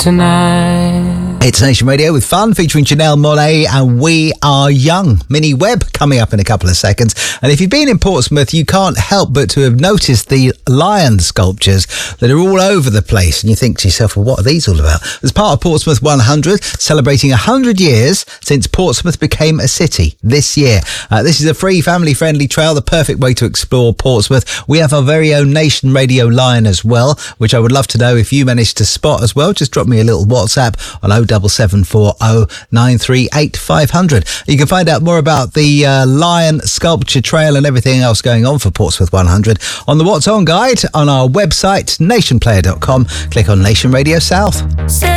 tonight. It's Nation Radio with Fun featuring Janelle Monáe and We Are Young. Minnie Webb coming up in a couple of seconds. And if you've been in Portsmouth, you can't help but to have noticed the lion sculptures that are all over the place. And you think to yourself, well, what are these all about? As part of Portsmouth 100, celebrating 100 years since Portsmouth became a city this year. This is a free, family-friendly trail, the perfect way to explore Portsmouth. We have our very own Nation Radio lion as well, which I would love to know if you managed to spot as well. Just drop me a little WhatsApp on 07740 938 500. You can find out more about the lion sculpture trail and everything else going on for Portsmouth 100 on the What's On guide on our website, nationplayer.com. Click on Nation Radio South.